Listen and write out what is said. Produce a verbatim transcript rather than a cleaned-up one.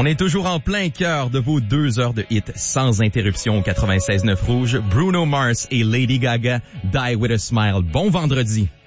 On est toujours en plein cœur de vos deux heures de hits sans interruption au quatre-vingt-seize neuf Rouge. Bruno Mars et Lady Gaga, Die With A Smile. Bon vendredi.